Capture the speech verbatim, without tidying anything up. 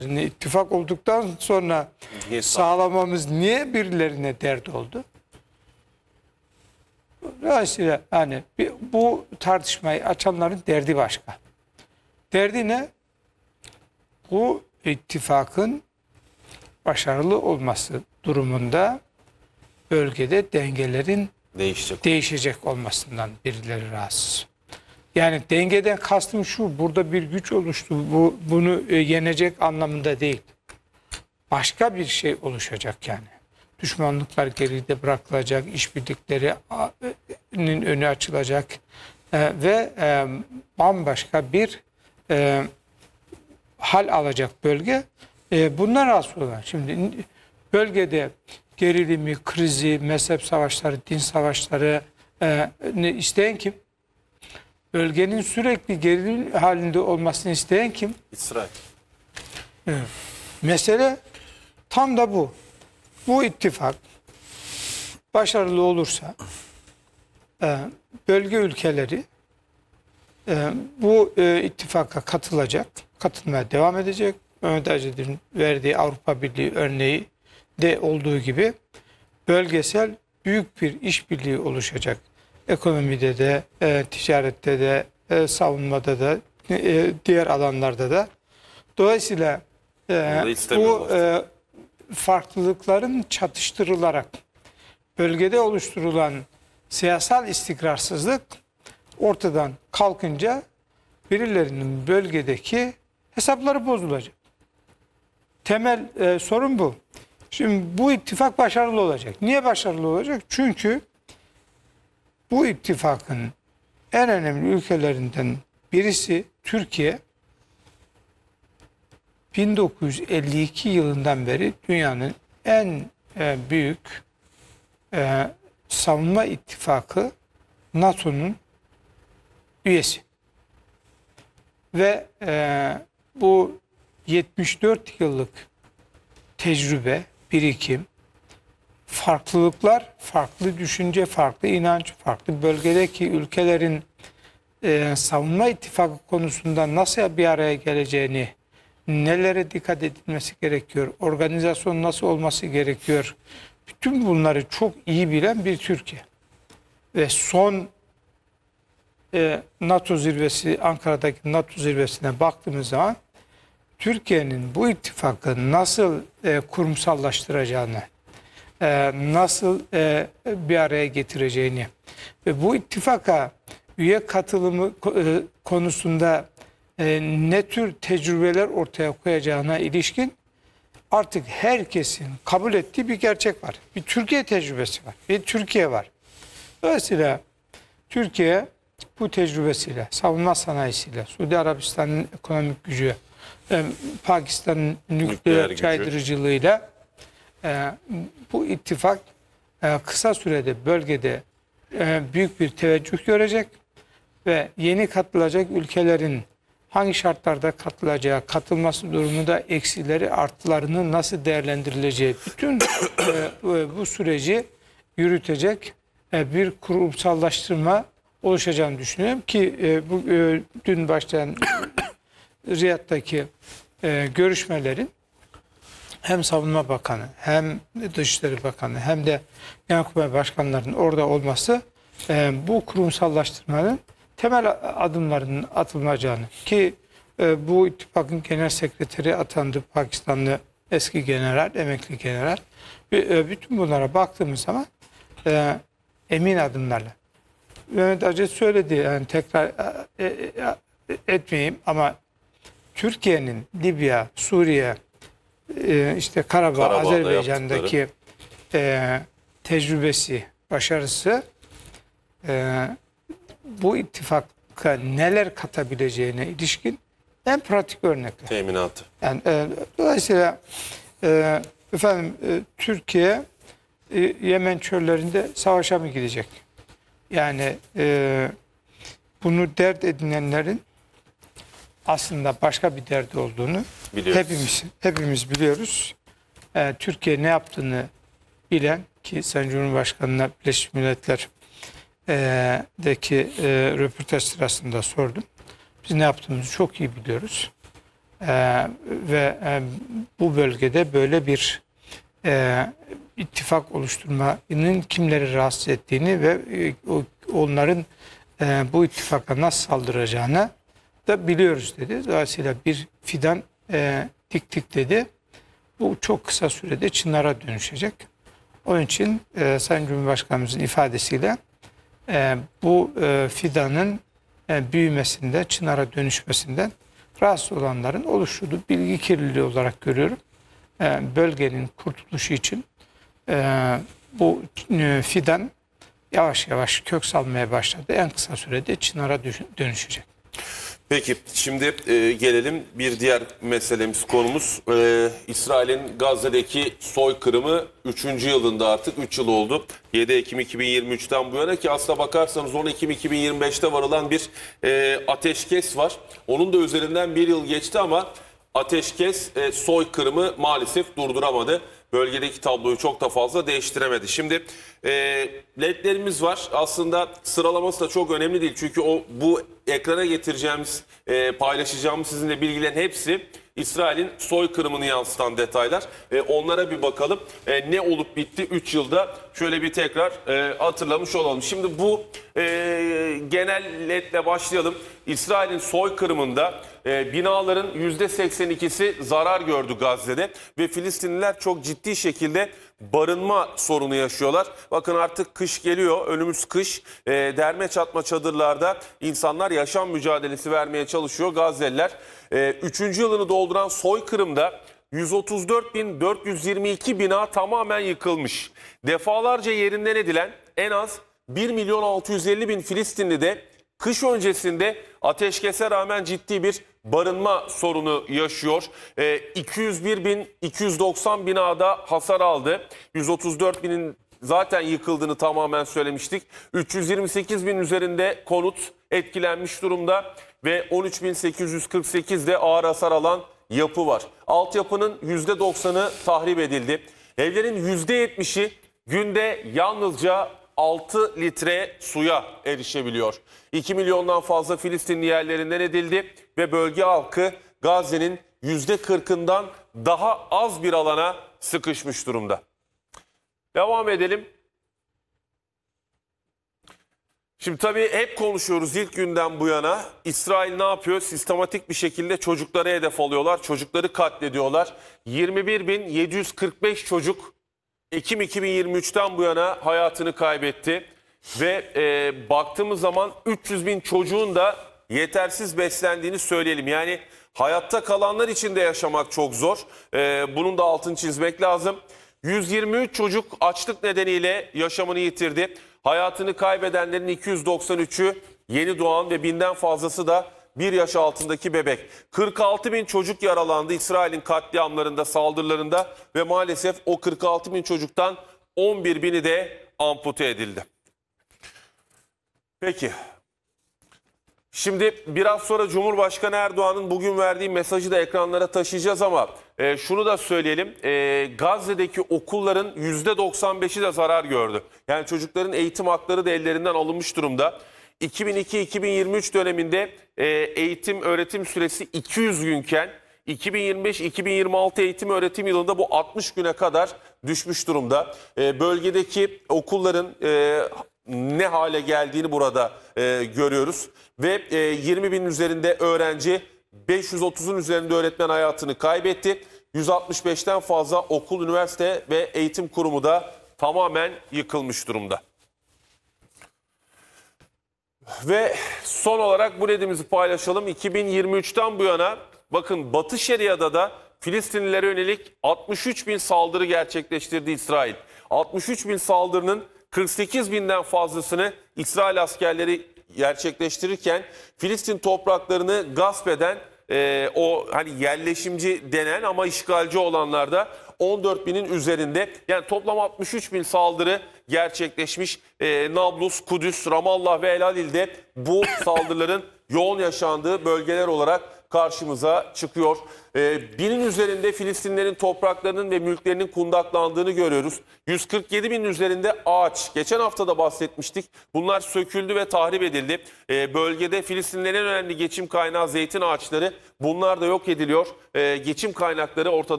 ittifak olduktan sonra Niye sağlamamız niye birilerine dert oldu? Dolayısıyla hani bu tartışmayı açanların derdi başka. Derdi ne? Bu ittifakın başarılı olması durumunda bölgede dengelerin değişecek? değişecek olmasından birileri rahatsız. Yani dengeden kastım şu, burada bir güç oluştu, bu bunu e, yenecek anlamında değil. Başka bir şey oluşacak yani. Düşmanlıklar geride bırakılacak, işbirliklerinin önü açılacak e, ve e, bambaşka bir e, hal alacak bölge. E, bundan rahatsız olan. Şimdi bölgede gerilimi, krizi, mezhep savaşları, din savaşları e, ne isteyen kim? Bölgenin sürekli gerilim halinde olmasını isteyen kim? İsrail. Evet. Mesele tam da bu. Bu ittifak başarılı olursa e, bölge ülkeleri e, bu e, ittifaka katılacak, katılmaya devam edecek. Mehmet Acıdır'ın verdiği Avrupa Birliği örneği de olduğu gibi bölgesel büyük bir işbirliği oluşacak. Ekonomide de, e, ticarette de, e, savunmada da, e, diğer alanlarda da. Dolayısıyla e, bu e, farklılıkların çatıştırılarak bölgede oluşturulan siyasal istikrarsızlık ortadan kalkınca birilerinin bölgedeki hesapları bozulacak. Temel e, sorun bu. Şimdi bu ittifak başarılı olacak. Niye başarılı olacak? Çünkü bu ittifakın en önemli ülkelerinden birisi Türkiye. bin dokuz yüz elli iki yılından beri dünyanın en e, büyük e, savunma ittifakı NATO'nun üyesi. Ve e, bu yetmiş dört yıllık tecrübe, birikim, farklılıklar, farklı düşünce, farklı inanç, farklı bölgedeki ülkelerin e, savunma ittifakı konusunda nasıl bir araya geleceğini, nelere dikkat edilmesi gerekiyor, organizasyon nasıl olması gerekiyor, bütün bunları çok iyi bilen bir Türkiye. Ve son e, NATO zirvesi, Ankara'daki NATO zirvesine baktığımız zaman Türkiye'nin bu ittifakı nasıl e, kurumsallaştıracağını, e, nasıl e, bir araya getireceğini ve bu ittifaka üye katılımı e, konusunda e, ne tür tecrübeler ortaya koyacağına ilişkin artık herkesin kabul ettiği bir gerçek var. Bir Türkiye tecrübesi var. Bir Türkiye var. Dolayısıyla Türkiye bu tecrübesiyle, savunma sanayisiyle, Suudi Arabistan'ın ekonomik gücü, Pakistan'ın nükleer caydırıcılığıyla e, bu ittifak e, kısa sürede bölgede e, büyük bir teveccüh görecek ve yeni katılacak ülkelerin hangi şartlarda katılacağı, katılması durumunda eksileri, artılarını nasıl değerlendirileceği, bütün e, bu süreci yürütecek e, bir kurumsallaştırma oluşacağını düşünüyorum ki e, bu e, dün başlayan Riyad'daki e, görüşmelerin hem Savunma Bakanı hem Dışişleri Bakanı hem de Genelkurmay Başkanlarının orada olması e, bu kurumsallaştırmanın temel adımlarının atılacağını ki e, bu ittifakın genel sekreteri atandı Pakistanlı eski general, emekli general. E, bütün bunlara baktığımız zaman e, emin adımlarla. Mehmet Acet söyledi, yani tekrar e, e, etmeyeyim ama Türkiye'nin Libya, Suriye, e, işte Karabağ, Karabağ'da Azerbaycan'daki e, tecrübesi, başarısı e, bu ittifaka neler katabileceğine ilişkin en pratik örnekler. Teminatı. Yani e, dolayısıyla e, efendim e, Türkiye e, Yemen çöllerinde savaşa mı gidecek? Yani e, bunu dert edinenlerin aslında başka bir derdi olduğunu biliyoruz. hepimiz hepimiz biliyoruz. E, Türkiye ne yaptığını bilen ki Sayın Cumhurbaşkanı'na Birleşmiş Milletler'deki e, röportaj sırasında sordum. Biz ne yaptığımızı çok iyi biliyoruz. e, ve e, bu bölgede böyle bir e, ittifak oluşturmanın kimleri rahatsız ettiğini ve e, o, onların e, bu ittifaka nasıl saldıracağını da biliyoruz dedi. Dolayısıyla bir fidan e, diktik dedi. Bu çok kısa sürede çınara dönüşecek. Onun için e, Sayın Cumhurbaşkanımızın ifadesiyle e, bu e, fidanın e, büyümesinde, çınara dönüşmesinden rahatsız olanların oluşturduğu bilgi kirliliği olarak görüyorum. E, bölgenin kurtuluşu için e, bu e, fidan yavaş yavaş kök salmaya başladı. En kısa sürede çınara dönüşecek. Peki şimdi e, gelelim bir diğer meselemiz, konumuz. E, İsrail'in Gazze'deki soykırımı üçüncü yılında, artık üç yıl oldu. yedi Ekim iki bin yirmi üçten bu yana, ki aslına bakarsanız on Ekim iki bin yirmi beşte varılan bir e, ateşkes var. Onun da üzerinden bir yıl geçti ama ateşkes e, soykırımı maalesef durduramadı. Bölgedeki tabloyu çok da fazla değiştiremedi. Şimdi e, ledlerimiz var. Aslında sıralaması da çok önemli değil. Çünkü o bu ekrana getireceğimiz, e, paylaşacağımız sizinle bilgilerin hepsi İsrail'in soykırımını yansıtan detaylar. E, onlara bir bakalım. E, ne olup bitti üç yılda, şöyle bir tekrar e, hatırlamış olalım. Şimdi bu e, genel ledle başlayalım. İsrail'in soykırımında e, binaların yüzde seksen ikisi zarar gördü Gazze'de ve Filistinliler çok ciddi şekilde barınma sorunu yaşıyorlar. Bakın artık kış geliyor, önümüz kış. E, derme çatma çadırlarda insanlar yaşam mücadelesi vermeye çalışıyor Gazze'liler. E, üçüncü yılını dolduran soykırımda yüz otuz dört bin dört yüz yirmi iki bina tamamen yıkılmış. Defalarca yerinden edilen en az bir milyon altı yüz elli bin Filistinli de kış öncesinde ateşkese rağmen ciddi bir barınma sorunu yaşıyor. E, iki yüz bir bin iki yüz doksan binada hasar aldı. yüz otuz dört binin zaten yıkıldığını tamamen söylemiştik. üç yüz yirmi sekiz bin üzerinde konut etkilenmiş durumda ve on üç bin sekiz yüz kırk sekiz de ağır hasar alan yapı var. Altyapının yüzde doksanı tahrip edildi. Evlerin yüzde yetmişi günde yalnızca altı litre suya erişebiliyor. iki milyondan fazla Filistinli yerlerinden edildi ve bölge halkı Gazze'nin yüzde kırkından daha az bir alana sıkışmış durumda. Devam edelim. Şimdi tabii hep konuşuyoruz ilk günden bu yana. İsrail ne yapıyor? Sistematik bir şekilde çocuklara hedef alıyorlar. Çocukları katlediyorlar. yirmi bir bin yedi yüz kırk beş çocuk Ekim iki bin yirmi üçten bu yana hayatını kaybetti. Ve e, baktığımız zaman üç yüz bin çocuğun da yetersiz beslendiğini söyleyelim. Yani hayatta kalanlar için de yaşamak çok zor. E, bunun da altını çizmek lazım. yüz yirmi üç çocuk açlık nedeniyle yaşamını yitirdi. Hayatını kaybedenlerin iki yüz doksan üçü yeni doğan ve binden fazlası da bir yaş altındaki bebek. kırk altı bin çocuk yaralandı İsrail'in katliamlarında, saldırılarında ve maalesef o kırk altı bin çocuktan on bir bini de ampute edildi. Peki. Şimdi biraz sonra Cumhurbaşkanı Erdoğan'ın bugün verdiği mesajı da ekranlara taşıyacağız ama e, şunu da söyleyelim. E, Gazze'deki okulların yüzde doksan beşi de zarar gördü. Yani çocukların eğitim hakları da ellerinden alınmış durumda. iki bin iki iki bin yirmi üç döneminde e, eğitim öğretim süresi iki yüz günken iki bin yirmi beş iki bin yirmi altı eğitim öğretim yılında bu altmış güne kadar düşmüş durumda. E, bölgedeki okulların e, ne hale geldiğini burada e, görüyoruz. Ve e, yirmi binin üzerinde öğrenci, beş yüz otuzun üzerinde öğretmen hayatını kaybetti. yüz altmış beşten fazla okul, üniversite ve eğitim kurumu da tamamen yıkılmış durumda. Ve son olarak bu ledimizi paylaşalım. iki bin yirmi üçten bu yana bakın Batı Şeria'da da Filistinlilere yönelik altmış üç bin saldırı gerçekleştirdi İsrail. altmış üç bin saldırının kırk sekiz binden fazlasını İsrail askerleri gerçekleştirirken Filistin topraklarını gasp eden e, o hani yerleşimci denen ama işgalci olanlar da on dört binin üzerinde, yani toplam altmış üç bin saldırı gerçekleşmiş. E, Nablus, Kudüs, Ramallah ve El Halil'de bu saldırıların yoğun yaşandığı bölgeler olarak karşımıza çıkıyor. Ee, binin üzerinde Filistinlerin topraklarının ve mülklerinin kundaklandığını görüyoruz. yüz kırk yedi binin üzerinde ağaç. Geçen hafta da bahsetmiştik. Bunlar söküldü ve tahrip edildi. Ee, bölgede Filistinlerin en önemli geçim kaynağı zeytin ağaçları. Bunlar da yok ediliyor. Ee, geçim kaynakları ortadan